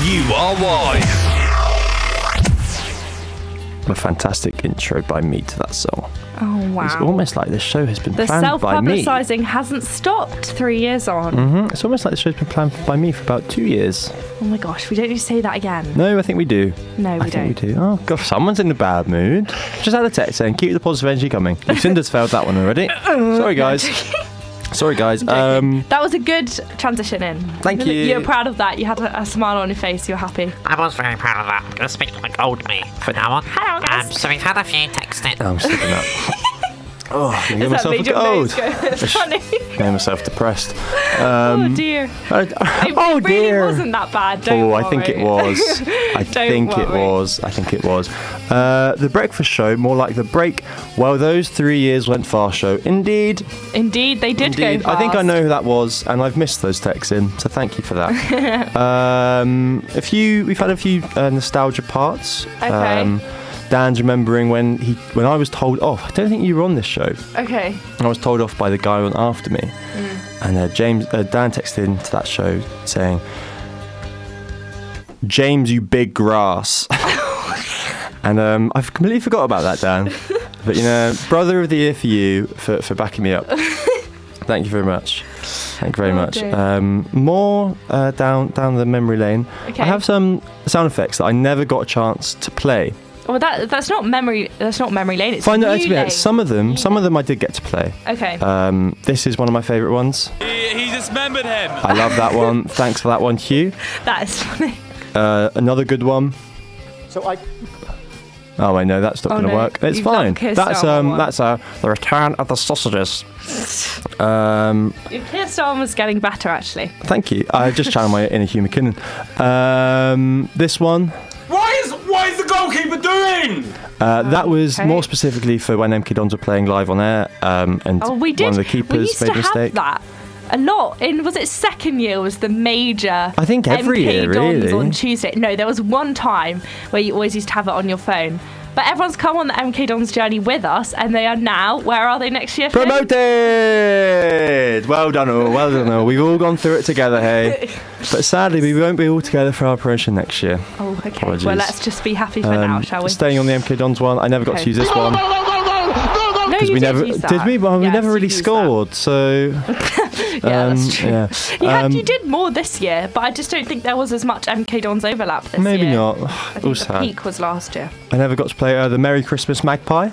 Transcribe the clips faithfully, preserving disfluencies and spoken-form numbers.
You are why. A fantastic intro by me to that song. Oh, wow. It's almost like this show has been the planned by me. The self-publicising hasn't stopped three years on. Mm-hmm. It's almost like this show's been planned by me for about two years. Oh my gosh, we don't need to say that again. No, I think we do. No, we I don't. think we do. Oh, gosh, someone's in a bad mood. Just had a text saying, keep the positive energy coming. Lucinda's failed that one already. Sorry, guys. Sorry, guys. Um, that was a good transition in. Thank you. You're proud of that. You had a, a smile on your face. You're happy. I was very proud of that. I'm going to speak like old me for now on. Hello, guys. Um, so we've had a few texting. I'm slipping up. Oh, I can get myself a gold. It's funny. Made myself depressed. Um, oh dear. I, it, oh it really dear. wasn't that bad. Don't oh, worry. I think it was. I think worry. it was. I think it was. Uh, the Breakfast Show, more like the break. Well, those three years went fast. Show, indeed. Indeed, they did Indeed. go fast. I think I know who that was, and I've missed those texts in. So thank you for that. um, a few. We've had a few uh, nostalgia parts. Okay. Um, Dan's remembering when he when I was told off. I don't think you were on this show. Okay. I was told off by the guy on after me, mm. and uh, James uh, Dan texted into that show saying, "James, you big grass," and um, I've completely forgot about that, Dan. But you know, brother of the year for you for for backing me up. Thank you very much. Thank you very oh, much. Um, more uh, down down the memory lane. Okay. I have some sound effects that I never got a chance to play. Well, that that's not memory. That's not memory lane. It's Find new out to be lane. Some of them, some of them I did get to play. Okay. Um, this is one of my favourite ones. He, he dismembered him. I love that one. Thanks for that one, Hugh. That is funny. Uh, another good one. So I. Oh, I know that's not Oh, going to no. work. It's You've fine. done Keir That's Starmer um, one. that's uh, the return of the sausages. Um, Your Keir Starmer was getting better, actually. thank you. I just channeled my inner Hugh McKinnon. Um, this one. Why is what is the goalkeeper doing? Uh, that was Okay. more specifically for when M K Dons were playing live on air, um, and Oh, we did. one of the we keepers used made to a mistake. have that a lot. In was it second year was the major? I think every M K year, Dons really. on Tuesday. No, there was one time where you always used to have it on your phone. But everyone's come on the M K Dons journey with us, and they are now. Where are they next year? Finn? Promoted! Well done all, well done all. We've all gone through it together, hey. But sadly, we won't be all together for our promotion next year. Oh, okay. Apologies. Well, let's just be happy for Um, now, shall we? Staying on the M K Dons one, I never got Okay. to use this one. No, Because you we did never use that. did we? Well, we Yes, never you really used scored, so that. Yeah, um, that's true. yeah. You, had, Um, you did more this year, but I just don't think there was as much M K Dons overlap this maybe year. not. I All think the sad. peak was last year. I never got to play uh, the Merry Christmas Magpie.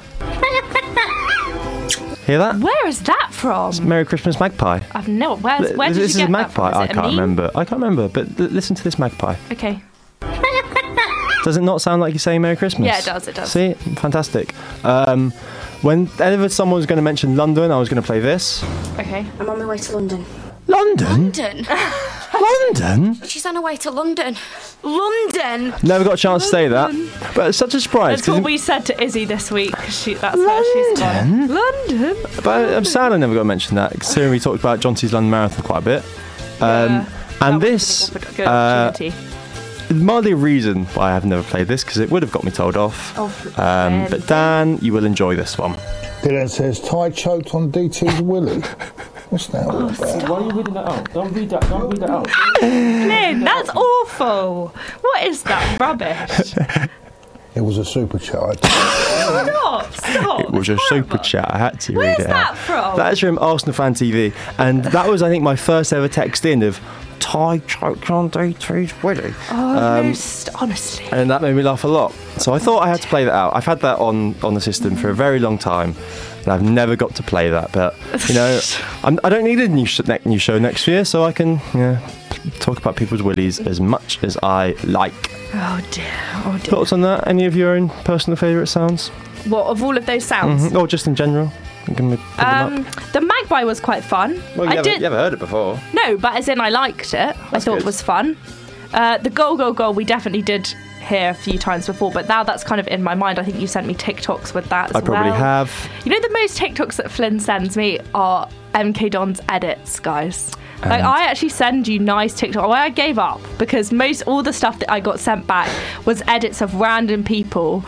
Hear that? Where is that from? Merry Christmas Magpie. I've no. Where's, where did this you get is a magpie. that from? Is I it a can't meme? remember. I can't remember. But l- listen to this magpie. Okay. Does it not sound like you're saying Merry Christmas? Yeah, it does, it does. See, fantastic. Um, whenever someone was going to mention London, I was going to play this. Okay. I'm on my way to London. London? London? London? She's on her way to London. London? Never got a chance to say that. But it's such a surprise. That's 'cause what it- we said to Izzy this week. 'Cause She, that's where she's gone. London? But I'm sad I never got to mention that, considering we talked about John T's London Marathon quite a bit. Um, Yeah, and that this, was a good uh, opportunity. mildly a reason why I have never played this, because it would have got me told off. Oh, um, flippin'. but Dan, you will enjoy this one. Dylan says Ty choked on D T's Willie. What's that all about? Why are you reading that out? Don't read that. Don't read that out. Flynn, that's awful. What is that rubbish? It was a super chat. Stop, stop. It was a super chat. I had to Where's read it that out. from? That's from Arsenal Fan T V, and that was, I think, my first ever text in of Ty choked on D T's Willie. Oh, Um, no, st- honestly. And that made me laugh a lot. So I thought I had to play that out. I've had that on, on the system for a very long time, and I've never got to play that. But, you know, I'm, I don't need a new, sh- ne- new show next year, so I can you know, talk about people's willies as much as I like. Oh dear, oh dear. Thoughts on that? Any of your own personal favourite sounds? What, of all of those sounds? Mhm. Or just in general? I'm gonna pick them Um, up. the magpie was quite fun. Well, you, I haven't, did you haven't heard it before. no, but as in I liked it. I That's thought good. it was fun. Uh, the goal, goal, goal. We definitely did hear a few times before, but now that's kind of in my mind. I think you sent me TikToks with that as I probably well. have. You know, the most TikToks that Flynn sends me are M K Don's edits, guys. Like, And- I actually send you nice TikTok. Well, I gave up because most all the stuff that I got sent back was edits of random people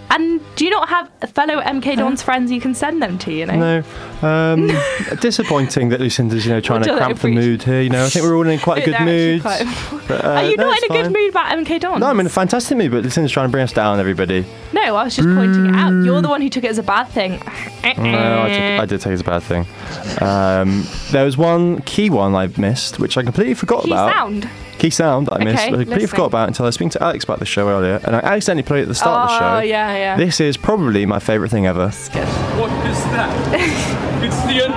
And do you not have fellow M K Dons friends you can send them to, you know? No. Um, disappointing that Lucinda's, you know, trying to Well, cramp the appreciate- mood here. You know, I think we're all in quite a good They're actually mood. quite- But, uh, Are you no, not it's in a good fine. mood about M K Dons? No, I'm in a fantastic mood, but Lucinda's trying to bring us down, everybody. No, I was just pointing it out. You're the one who took it as a bad thing. No, I, took, I did take it as a bad thing. Um, there was one key one I missed, which I completely forgot Key about. sound. Key sound I missed. Okay, I completely listening. forgot about until I was speaking to Alex about the show earlier, and I accidentally played it at the start of the show. Oh, yeah, yeah. This is probably my favourite thing ever. What is that? It's the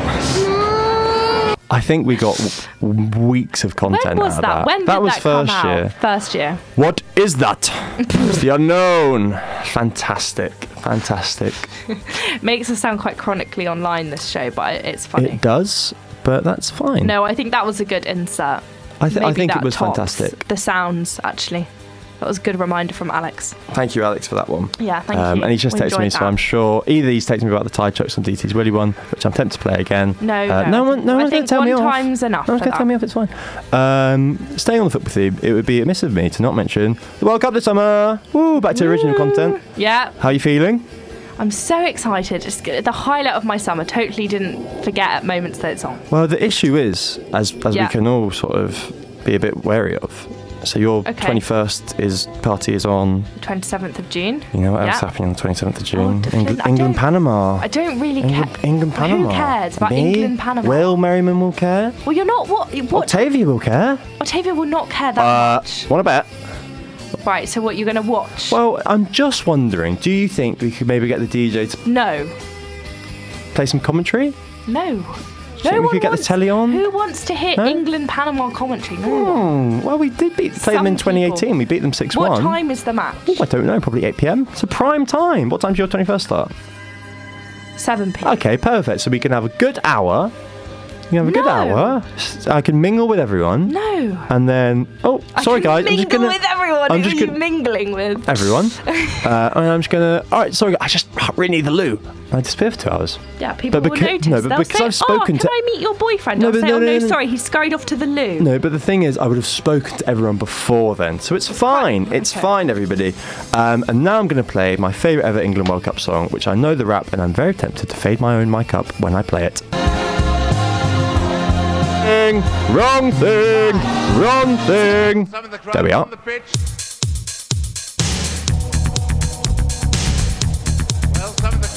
unknown. I think we got w- weeks of content When was out of that? that. When did that was that first come out? year. First year. What is that? It's the unknown. Fantastic. Fantastic. Makes us sound quite chronically online, this show, but it's funny. It does, but that's fine. No, I think that was a good insert. I, th- I Maybe think it that was tops fantastic. The sounds, actually. That was a good reminder from Alex. Thank you, Alex, for that one. Yeah, thank um, you. And he just We texted me, enjoyed so that. I'm sure either he's texting me about the Tide Chucks on D T's Willy one, which I'm tempted to play again. No, uh, no, no I one, think- no I one's going think to tell one me off. time's enough No one's for going to tell that. me off. It's fine. Um, staying on the foot with you, it would be amiss of me to not mention the World Cup this summer. Woo! Back to original content. Yeah, How are you feeling? I'm so excited. It's g- the highlight of my summer. Totally didn't forget at moments that it's on. Well, the issue is, as as Yeah. we can all sort of be a bit wary of. So your Okay. twenty-first is party is on. twenty-seventh of June. You know what else Yeah. happening on the twenty-seventh of Oh, June? the England, flip- I England don't- Panama. I don't really England, care. England Panama. Who cares about Me? England Panama? Will Merriman will care. Well, you're not. What? What? Octavia will care. Octavia will not care that Uh, much. want to bet? Right. So what? You're going to watch? Well, I'm just wondering. Do you think we could maybe get the D J to no. play some commentary? No. Do you No think we one could get wants, the telly on? Who wants to hit No? England Panama commentary? No one. Hmm, well, we did beat play them Some in twenty eighteen. people. We beat them six What one. time is the match? I don't know. Probably eight p.m. It's a prime time. What time's your twenty-first start? seven p.m. Okay, perfect. So we can have a good hour. You can have a good No. hour. I can mingle with everyone. No. And then, oh, I sorry can guys, I'm mingle just gonna with everyone. I'm Who just are you gonna- mingling with? everyone. uh, and I'm just gonna. All right, sorry, I just really need the loo. I disappear for two hours. Yeah, people But will becau- notice. no, but They'll because say, I've spoken "Oh, to- can I meet your boyfriend?" No, I'll but say, no, "Oh no, no, no. sorry, he scurried off to the loo." No, but the thing is, I would have spoken to everyone before then, so it's fine. It's okay. fine, everybody. Um, and now I'm going to play my favourite ever England World Cup song, which I know the rap, and I'm very tempted to fade my own mic up when I play it. Wrong thing, wrong thing. There we are.